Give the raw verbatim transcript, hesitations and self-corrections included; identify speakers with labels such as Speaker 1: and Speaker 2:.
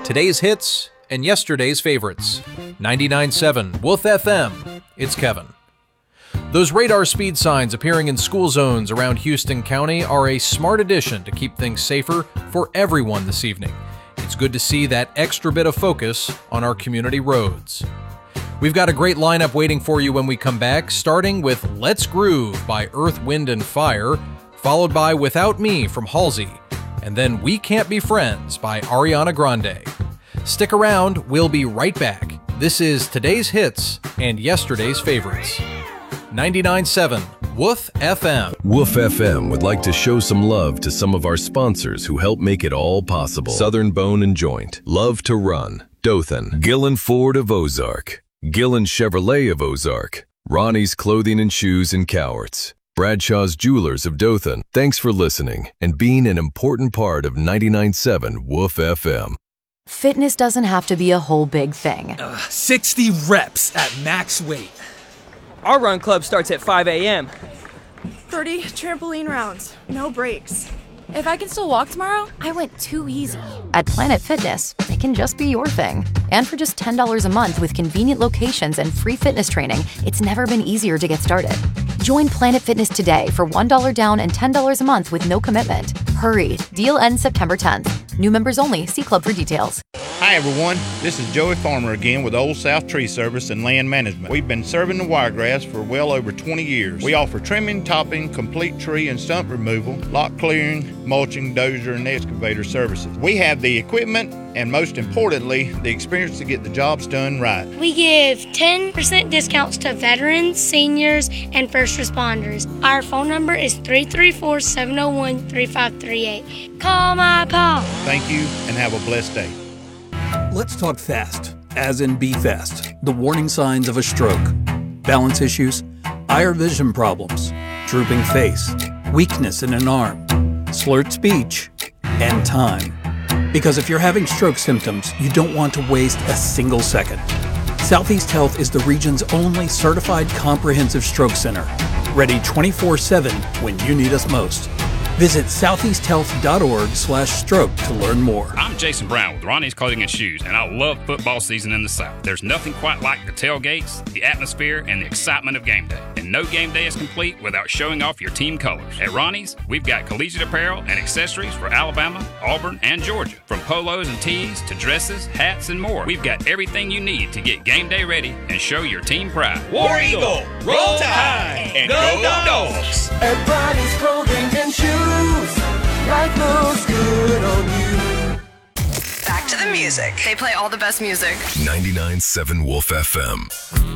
Speaker 1: Today's hits and yesterday's favorites. ninety-nine point seven Wolf F M. It's Kevin. Those radar speed signs appearing in school zones around Houston County are a smart addition to keep things safer for everyone this evening. It's good to see that extra bit of focus on our community roads. We've got a great lineup waiting for you when we come back, starting with Let's Groove by Earth, Wind and Fire, followed by Without Me from Halsey, and then We Can't Be Friends by Ariana Grande. Stick around, we'll be right back. This is today's hits and yesterday's favorites. ninety-nine point seven Woof F M.
Speaker 2: Woof F M would like to show some love to some of our sponsors who help make it all possible. Southern Bone and Joint, Love to Run, Dothan, Gillen Ford of Ozark, Gillen Chevrolet of Ozark, Ronnie's Clothing and Shoes in Cowarts, Bradshaw's Jewelers of Dothan. Thanks for listening and being an important part of ninety-nine point seven Woof F M.
Speaker 3: Fitness doesn't have to be a whole big thing.
Speaker 4: Uh, sixty reps at max weight.
Speaker 5: Our run club starts at five a.m.
Speaker 6: thirty trampoline rounds, no breaks.
Speaker 7: If I can still walk tomorrow,
Speaker 3: I went too easy. At Planet Fitness, it can just be your thing. And for just ten dollars a month with convenient locations and free fitness training, it's never been easier to get started. Join Planet Fitness today for one dollar down and ten dollars a month with no commitment. Hurry, deal ends September tenth. New members only. See club for details.
Speaker 8: Hi everyone, this is Joey Farmer again with Old South Tree Service and Land Management. We've been serving the wiregrass for well over twenty years. We offer trimming, topping, complete tree and stump removal, lot clearing, mulching, dozer, and excavator services. We have the equipment and most importantly, the experience to get the jobs done right.
Speaker 9: We give ten percent discounts to veterans, seniors, and first responders. Our phone number is three three four, seven zero one, three five three eight. Call my Paul.
Speaker 8: Thank you and have a blessed day.
Speaker 4: Let's talk fast, as in be fast. The warning signs of a stroke. Balance issues, eye or vision problems, drooping face, weakness in an arm, slurred speech, and time. Because if you're having stroke symptoms, you don't want to waste a single second. Southeast Health is the region's only certified comprehensive stroke center, ready twenty-four seven when you need us most. Visit southeasthealth.org slash stroke to learn more.
Speaker 10: I'm Jason Brown with Ronnie's Clothing and Shoes, and I love football season in the South. There's nothing quite like the tailgates, the atmosphere, and the excitement of game day. And no game day is complete without showing off your team colors. At Ronnie's, we've got collegiate apparel and accessories for Alabama, Auburn, and Georgia. From polos and tees to dresses, hats, and more, we've got everything you need to get game day ready and show your team pride.
Speaker 11: War Eagle, roll tide, and go Dogs!
Speaker 12: At Ronnie's Clothing and Shoes. Life looks good on you.
Speaker 13: Back to the music. They play all the best music.
Speaker 2: ninety-nine point seven Wolf F M.